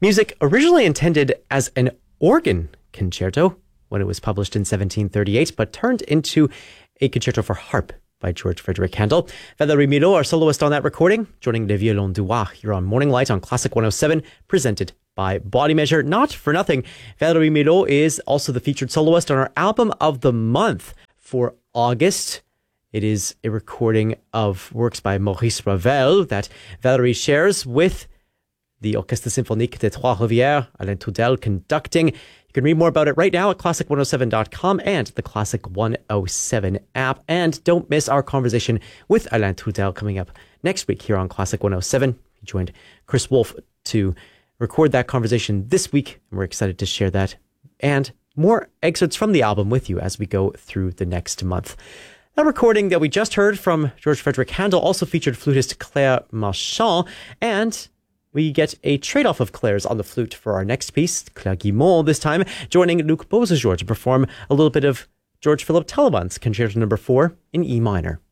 Music originally intended as an organ concerto when it was published in 1738, but turned into a concerto for harp by George Frederick Handel. Valérie Milhaud, our soloist on that recording, joining Le Violon Duo here on Morning Light on Classic 107, presented by Body Measure. Not for nothing, Valérie Milhaud is also the featured soloist on our album of the month for August. It is a recording of works by Maurice Ravel that Valérie shares with the Orchestre Symphonique des Trois-Rivières, Alain Trudel conducting. You can read more about it right now at classic107.com and the Classic 107 app. And don't miss our conversation with Alain Trudel coming up next week here on Classic 107. He joined Chris Wolf to record that conversation this week, and we're excited to share that and more excerpts from the album with you as we go through the next month. That recording that we just heard from George Frederick Handel also featured flutist Claire Marchand, and we get a trade-off of Claire's on the flute for our next piece, Claire Guimond this time, joining Luc Beausejour to perform a little bit of George Philipp Telemann's Concerto No. 4 in E minor.